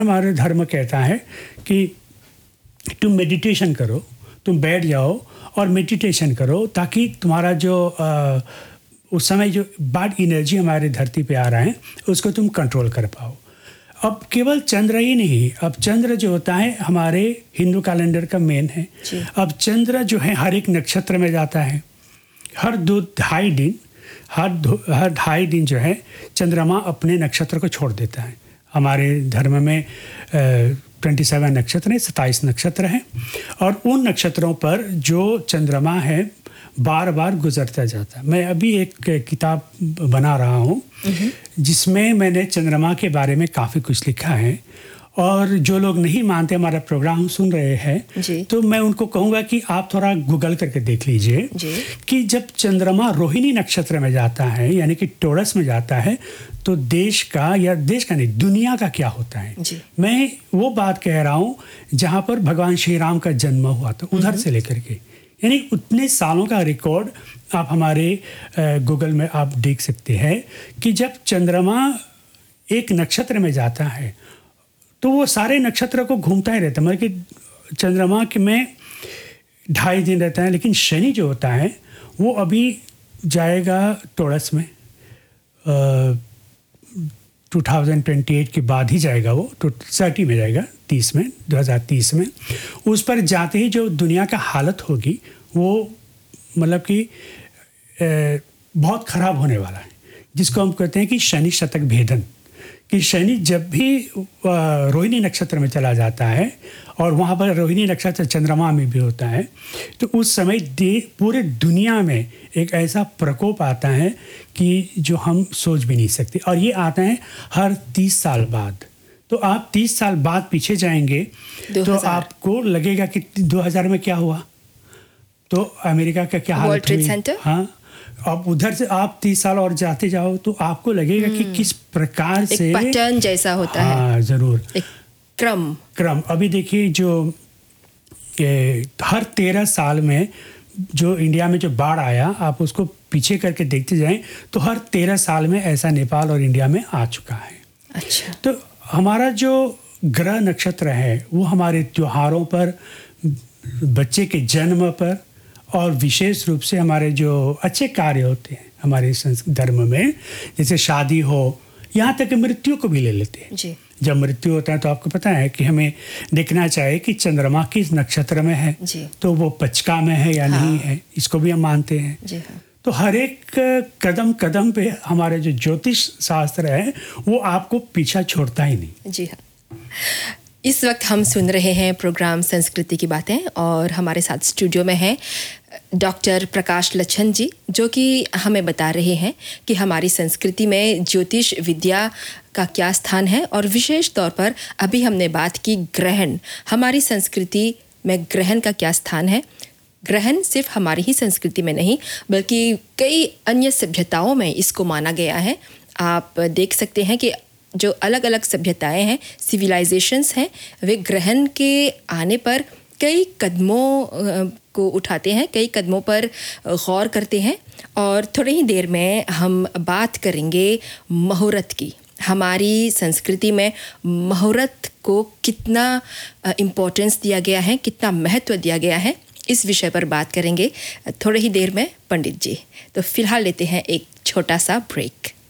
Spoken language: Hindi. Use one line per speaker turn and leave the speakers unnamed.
हमारे धर्म कहता है कि तुम मेडिटेशन करो, तुम बैठ जाओ और मेडिटेशन करो ताकि तुम्हारा जो उस समय जो बैड एनर्जी हमारे धरती पे आ रहा है उसको तुम कंट्रोल कर पाओ। अब केवल चंद्र ही नहीं, अब चंद्र जो होता है हमारे हिंदू कैलेंडर का मेन है। अब चंद्र जो है हर एक नक्षत्र में जाता है, हर 2-2.5 दिन, हर 2.5 दिन जो है चंद्रमा अपने नक्षत्र को छोड़ देता है। हमारे धर्म में 27 नक्षत्र हैं, 27 नक्षत्र हैं और उन नक्षत्रों पर जो चंद्रमा है बार बार गुजरता जाता है। मैं अभी एक किताब बना रहा हूँ जिसमें मैंने चंद्रमा के बारे में काफ़ी कुछ लिखा है, और जो लोग नहीं मानते हमारा प्रोग्राम सुन रहे हैं तो मैं उनको कहूँगा कि आप थोड़ा गूगल करके देख लीजिए कि जब चंद्रमा रोहिणी नक्षत्र में जाता है यानी कि टॉरस में जाता है तो देश का, या देश का नहीं दुनिया का क्या होता है। मैं वो बात कह रहा हूँ जहाँ पर भगवान श्री राम का जन्म हुआ था, उधर से लेकर के, यानी उतने सालों का रिकॉर्ड आप हमारे गूगल में आप देख सकते हैं कि जब चंद्रमा एक नक्षत्र में जाता है तो वो सारे नक्षत्र को घूमता ही रहता है। मतलब कि चंद्रमा के में 2.5 दिन रहता है, लेकिन शनि जो होता है वो अभी जाएगा टॉरस में 2028 के बाद ही जाएगा, वो 30 में जाएगा, 2030 में। उस पर जाते ही जो दुनिया का हालत होगी वो मतलब कि बहुत ख़राब होने वाला है, जिसको हम कहते हैं कि शनि शतक भेदन। कि शनि जब भी रोहिणी नक्षत्र में चला जाता है और वहाँ पर रोहिणी नक्षत्र चंद्रमा में भी होता है तो उस समय पूरे दुनिया में एक ऐसा प्रकोप आता है कि जो हम सोच भी नहीं सकते, और ये आता है हर 30 साल बाद। तो आप 30 साल बाद पीछे जाएंगे तो आपको लगेगा कि 2000 में क्या हुआ, तो अमेरिका का क्या हालत हुई। हाँ, अब उधर से आप 30 साल और जाते जाओ तो आपको लगेगा कि किस प्रकार से
एक पैटर्न जैसा होता है।
हाँ जरूर,
एक क्रम।
अभी देखिए जो हर 13 साल में जो इंडिया में जो बाढ़ आया, आप उसको पीछे करके देखते जाएं तो हर 13 साल में ऐसा नेपाल और इंडिया में आ चुका है।
अच्छा,
तो हमारा जो ग्रह नक्षत्र है वो हमारे त्योहारों पर, बच्चे के जन्म पर, और विशेष रूप से हमारे जो अच्छे कार्य होते हैं हमारे धर्म में, जैसे शादी हो, यहाँ तक कि मृत्यु को भी ले लेते हैं
जी।
जब मृत्यु होता है तो आपको पता है कि हमें देखना चाहिए कि चंद्रमा किस नक्षत्र में है
जी।
तो वो पचका में है या नहीं है, इसको भी हम मानते हैं
जी हाँ।
तो हर एक कदम कदम पे हमारे जो ज्योतिष शास्त्र है वो आपको पीछा छोड़ता ही नहीं।
जी हाँ। इस वक्त हम सुन रहे हैं प्रोग्राम संस्कृति की बातें, और हमारे साथ स्टूडियो में हैं डॉक्टर प्रकाश लच्छन जी, जो कि हमें बता रहे हैं कि हमारी संस्कृति में ज्योतिष विद्या का क्या स्थान है, और विशेष तौर पर अभी हमने बात की ग्रहण, हमारी संस्कृति में ग्रहण का क्या स्थान है। ग्रहण सिर्फ हमारी ही संस्कृति में नहीं बल्कि कई अन्य सभ्यताओं में इसको माना गया है। आप देख सकते हैं कि जो अलग अलग सभ्यताएं हैं, सिविलाइजेशंस हैं, वे ग्रहण के आने पर कई कदमों को उठाते हैं, कई कदमों पर गौर करते हैं। और थोड़ी ही देर में हम बात करेंगे मुहूर्त की। हमारी संस्कृति में मुहूर्त को कितना इम्पोर्टेंस दिया गया है, कितना महत्व दिया गया है, इस विषय पर बात करेंगे थोड़ी ही देर में पंडित जी। तो फिलहाल लेते हैं एक छोटा सा ब्रेक।